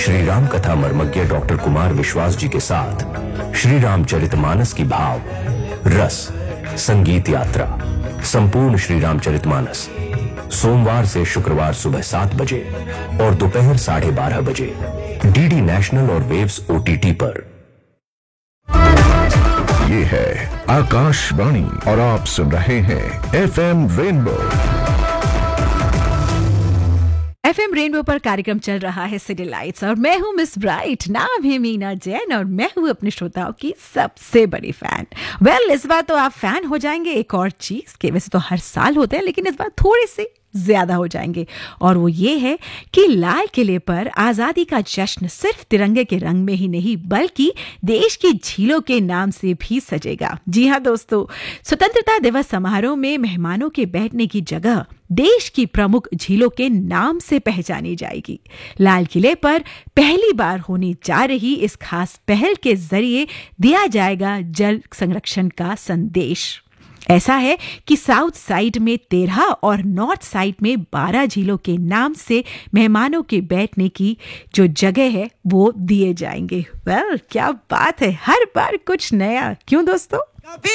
श्री राम कथा मर्मज्ञ डॉक्टर कुमार विश्वास जी के साथ श्री रामचरितमानस की भाव रस संगीत यात्रा संपूर्ण श्री रामचरितमानस सोमवार से शुक्रवार सुबह 7 बजे और दोपहर 12:30 बजे डीडी नेशनल और वेव्स OTT पर। ये है आकाशवाणी और आप सुन रहे हैं FM रेनबो। FM रेनबो पर कार्यक्रम चल रहा है सिटी लाइट्स और मैं हूं मिस ब्राइट, नाम है मीना जैन और मैं हूं अपने श्रोताओं की सबसे बड़ी फैन। वेल, इस बार तो आप फैन हो जाएंगे एक और चीज के, वैसे तो हर साल होते हैं लेकिन इस बार थोड़ी सी ज्यादा हो जाएंगे, और वो ये है कि लाल किले पर आजादी का जश्न सिर्फ तिरंगे के रंग में ही नहीं बल्कि देश की झीलों के नाम से भी सजेगा। जी हाँ दोस्तों, स्वतंत्रता दिवस समारोह में मेहमानों के बैठने की जगह देश की प्रमुख झीलों के नाम से पहचानी जाएगी। लाल किले पर पहली बार होने जा रही इस खास पहल के जरिए दिया जाएगा जल संरक्षण का संदेश। ऐसा है कि साउथ साइड में 13 और नॉर्थ साइड में 12 झीलों के नाम से मेहमानों के बैठने की जो जगह है वो दिए जाएंगे। वेल, क्या बात है, हर बार कुछ नया, क्यों दोस्तों?